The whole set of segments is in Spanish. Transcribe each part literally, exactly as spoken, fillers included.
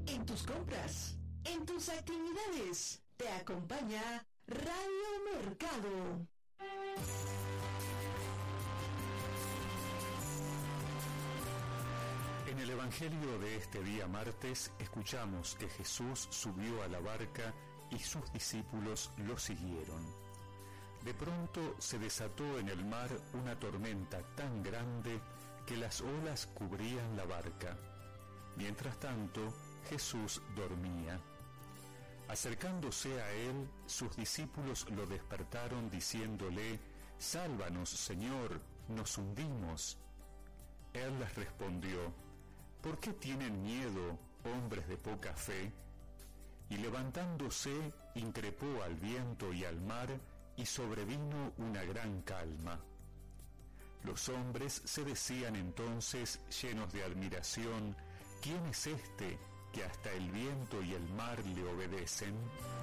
en tus compras, en tus actividades. Te acompaña Radio Mercado. En el Evangelio de este día martes escuchamos que Jesús subió a la barca y sus discípulos lo siguieron. De pronto se desató en el mar una tormenta tan grande que las olas cubrían la barca. Mientras tanto, Jesús dormía. Acercándose a él, sus discípulos lo despertaron diciéndole: «Sálvanos, Señor, nos hundimos». Él les respondió: «¿Por qué tienen miedo, hombres de poca fe?». Y levantándose, increpó al viento y al mar, y sobrevino una gran calma. Los hombres se decían entonces, llenos de admiración: «¿Quién es este que hasta el viento y el mar le obedecen?».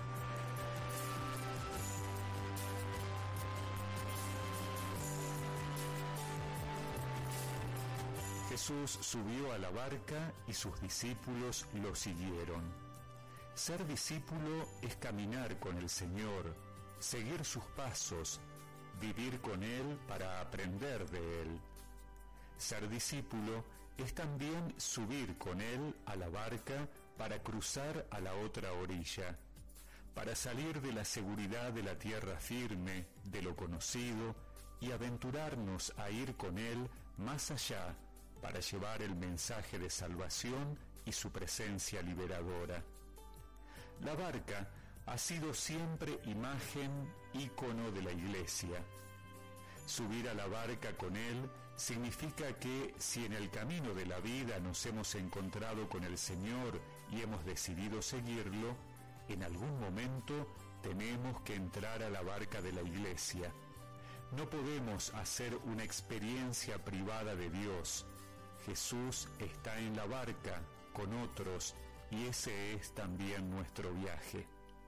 Jesús subió a la barca y sus discípulos lo siguieron. Ser discípulo es caminar con el Señor, seguir sus pasos, vivir con Él para aprender de Él. Ser discípulo es también subir con Él a la barca para cruzar a la otra orilla, para salir de la seguridad de la tierra firme, de lo conocido, y aventurarnos a ir con Él más allá, para llevar el mensaje de salvación y su presencia liberadora. La barca ha sido siempre imagen, ícono de la Iglesia. Subir a la barca con Él significa que si en el camino de la vida nos hemos encontrado con el Señor y hemos decidido seguirlo, en algún momento tenemos que entrar a la barca de la Iglesia. No podemos hacer una experiencia privada de Dios. Jesús está en la barca con otros y ese es también nuestro viaje.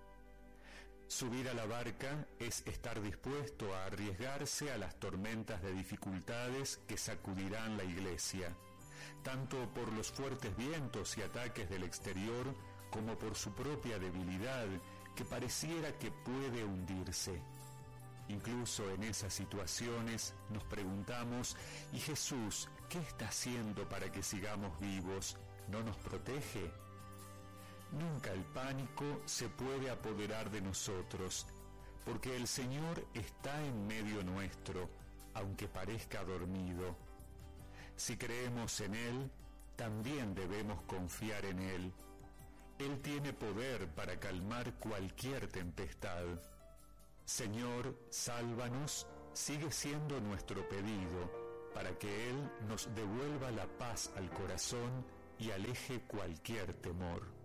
Subir a la barca es estar dispuesto a arriesgarse a las tormentas de dificultades que sacudirán la Iglesia, tanto por los fuertes vientos y ataques del exterior como por su propia debilidad que pareciera que puede hundirse. Incluso en esas situaciones nos preguntamos: ¿y Jesús qué está haciendo para que sigamos vivos? ¿No nos protege? Nunca el pánico se puede apoderar de nosotros, porque el Señor está en medio nuestro, aunque parezca dormido. Si creemos en Él, también debemos confiar en Él. Él tiene poder para calmar cualquier tempestad. Señor, sálvanos, sigue siendo nuestro pedido, para que Él nos devuelva la paz al corazón y aleje cualquier temor.